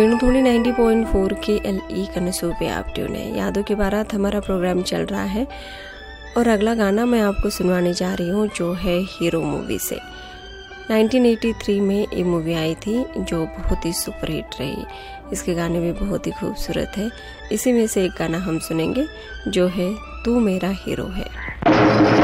वेणुध्वनि 90.4 KLE कनसूर पे आप tune है। यादों की बारात हमारा प्रोग्राम चल रहा है और अगला गाना मैं आपको सुनवाने जा रही हूँ जो है हीरो मूवी से। 1983 में ये मूवी आई थी जो बहुत ही सुपरहिट रही। इसके गाने भी बहुत ही खूबसूरत है। इसी में से एक गाना हम सुनेंगे जो है तू मेरा हीरो है।